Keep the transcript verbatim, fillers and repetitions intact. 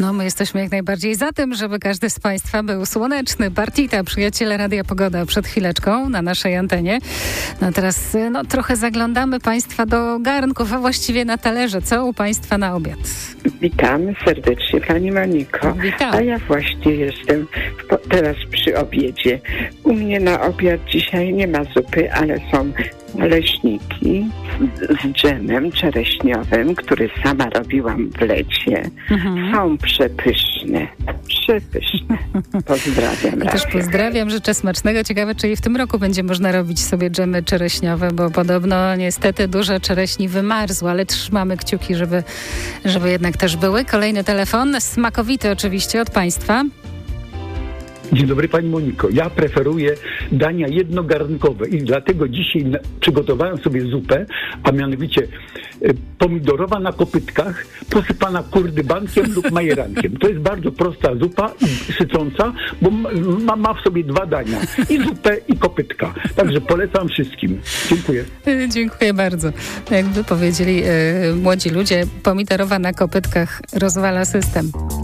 No, my jesteśmy jak najbardziej za tym, żeby każdy z Państwa był słoneczny. Bartita, przyjaciele Radia Pogoda przed chwileczką na naszej antenie. No teraz no, trochę zaglądamy Państwa do garnków, a właściwie na talerze. Co u Państwa na obiad? Witamy serdecznie Pani Moniko. Witam. A ja właśnie jestem po, teraz przy obiedzie. U mnie na obiad dzisiaj nie ma zupy, ale są naleśniki z, z dżemem czereśniowym, który sama robiłam w lecie. Mhm. Są przepyszne. Przepyszne. Pozdrawiam. Ja też pozdrawiam, życzę smacznego. Ciekawe, czy i w tym roku będzie można robić sobie dżemy czereśniowe, bo podobno niestety dużo czereśni wymarzło, ale trzymamy kciuki, żeby, żeby jednak też były. Kolejny telefon, smakowity oczywiście od Państwa. Dzień dobry Pani Moniko. Ja preferuję dania jednogarnkowe i dlatego dzisiaj na, przygotowałem sobie zupę, a mianowicie y, pomidorowa na kopytkach, posypana kurdybankiem lub majerankiem. To jest bardzo prosta zupa i sycąca, bo ma, ma w sobie dwa dania. I zupę, i kopytka. Także polecam wszystkim. Dziękuję. Dziękuję bardzo. Jakby powiedzieli y, młodzi ludzie, pomidorowa na kopytkach rozwala system.